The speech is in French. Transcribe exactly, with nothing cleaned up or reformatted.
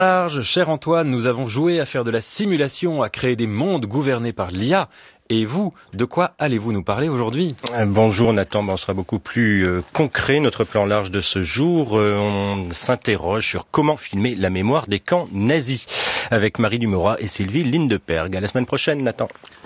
Large, cher Antoine, nous avons joué à faire de la simulation, à créer des mondes gouvernés par l'I A. Et vous, de quoi allez-vous nous parler aujourd'hui ? Bonjour Nathan, ben on sera beaucoup plus euh, concret. Notre plan large de ce jour, euh, on s'interroge sur comment filmer la mémoire des camps nazis avec Marie Dumora et Sylvie Lindeperg. À la semaine prochaine Nathan.